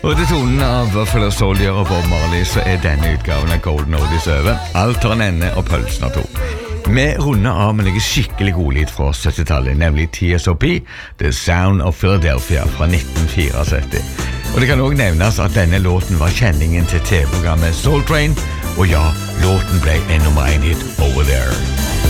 Og til tonen av Buffalo Soldier og Bob Marley så denne utgaven av Golden Oldies over. Alt har en ende og pølsen har to. Vi runder av med noe skikkelig godlyd fra 70-tallet, nemlig TSOP, The Sound of Philadelphia fra 1974. Og det kan også nevnes at denne låten var kjenningen til TV-programmet Soul Train, og ja, låten ble en nummer 1 hit over there.